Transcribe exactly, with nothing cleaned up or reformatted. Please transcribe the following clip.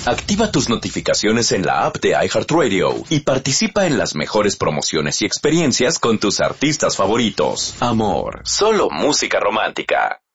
Activa tus notificaciones en la app de iHeartRadio y participa en las mejores promociones y experiencias con tus artistas favoritos. Amor, solo música romántica.